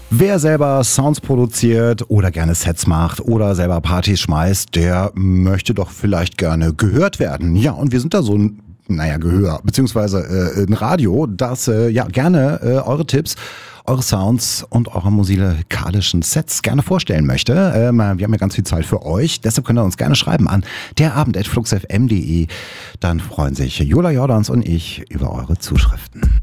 Wer selber Sounds produziert oder gerne Sets macht oder selber Partys schmeißt, der möchte doch vielleicht gerne gehört werden. Ja, und wir sind da so ein Gehör, beziehungsweise ein Radio, das gerne eure Tipps, eure Sounds und eure musikalischen Sets gerne vorstellen möchte. Wir haben ja ganz viel Zeit für euch, deshalb könnt ihr uns gerne schreiben an derabend@fluxfm.de. Dann freuen sich Jola Jordans und ich über eure Zuschriften.